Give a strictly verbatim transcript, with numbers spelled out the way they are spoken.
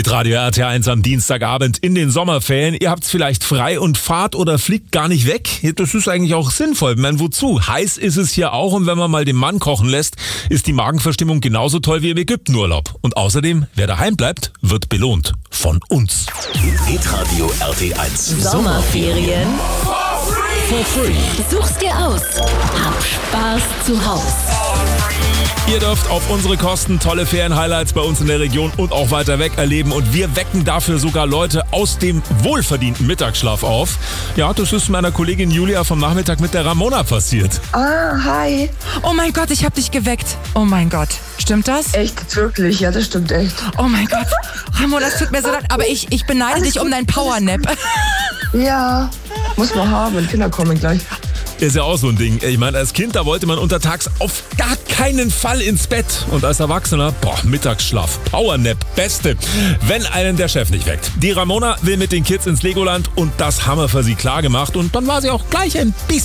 Hitradio R T eins am Dienstagabend in den Sommerferien. Ihr habt's vielleicht frei und fahrt oder fliegt gar nicht weg. Das ist eigentlich auch sinnvoll. Ich meine, wozu? Heiß ist es hier auch und wenn man mal den Mann kochen lässt, ist die Magenverstimmung genauso toll wie im Ägyptenurlaub. Und außerdem, wer daheim bleibt, wird belohnt. Von uns. Hitradio R T eins. Sommerferien For free. Such's dir aus. Hab Spaß zu Haus. Ihr dürft auf unsere Kosten tolle Ferien-Highlights bei uns in der Region und auch weiter weg erleben. Und wir wecken dafür sogar Leute aus dem wohlverdienten Mittagsschlaf auf. Ja, das ist meiner Kollegin Julia vom Nachmittag mit der Ramona passiert. Ah, hi. Oh mein Gott, ich hab dich geweckt. Oh mein Gott. Stimmt das? Echt, wirklich? Ja, das stimmt echt. Oh mein Gott. Ramona, das tut mir so leid, aber ich, ich beneide Alles dich gut. um dein Powernap. Ja, muss man haben. Kinder kommen gleich. Ist ja auch so ein Ding. Ich meine, als Kind, da wollte man untertags auf gar keinen Fall ins Bett. Und als Erwachsener, boah, Mittagsschlaf, Powernap, Beste. Wenn einen der Chef nicht weckt. Die Ramona will mit den Kids ins Legoland und das haben wir für sie klar gemacht. Und dann war sie auch gleich ein bisschen